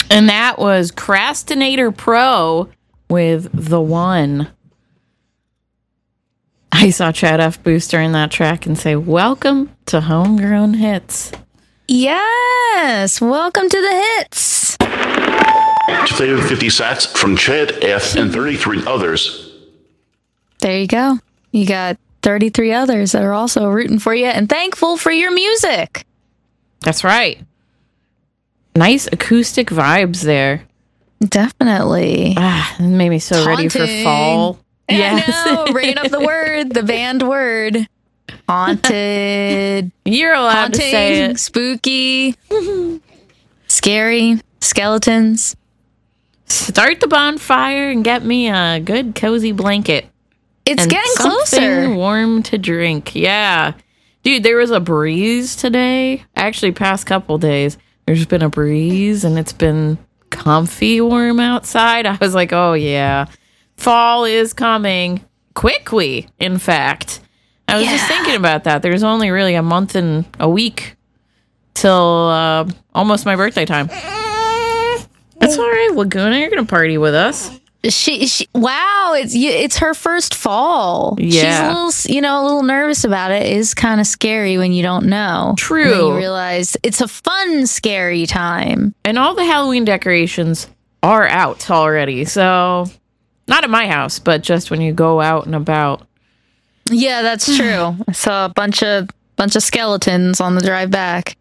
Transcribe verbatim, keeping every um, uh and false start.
And that was Crastinator Pro with The One. I saw Chad F. Booster in that track and say, welcome to Homegrown Hits. Yes, welcome to the hits. Favorite fifty sets from Chad F. and thirty-three others. There you go. You got thirty-three others that are also rooting for you and thankful for your music. That's right. Nice acoustic vibes there. Definitely. Ah, it made me so ready for fall. Yes. I know. Bringing up the word, the banned word. Haunted. You're allowed Haunting, to say it. Spooky. Scary. Skeletons. Start the bonfire and get me a good cozy blanket. It's and getting something closer. Warm to drink. Yeah. Dude, there was a breeze today. Actually, past couple days, there's been a breeze and it's been comfy warm outside. I was like, oh yeah, fall is coming quickly, in fact. I was Yeah. just thinking about that. There's only really a month and a week till uh, almost my birthday time. That's all right, Laguna. You're going to party with us. She, she, wow, it's y- it's her first fall. Yeah. She's a little, you know, a little nervous about it. It is kind of scary when you don't know. True. And then you realize it's a fun, scary time. And all the Halloween decorations are out already. So, not at my house, but just when you go out and about. Yeah, that's true. I saw a bunch of bunch of skeletons on the drive back.